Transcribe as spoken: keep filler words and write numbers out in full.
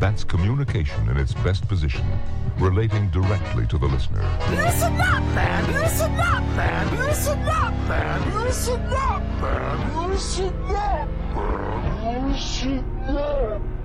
That's communication in its best position, relating directly to the listener. Listen up, man! Listen up, man! Listen up, man! Listen up, man! Listen up, man! Listen up!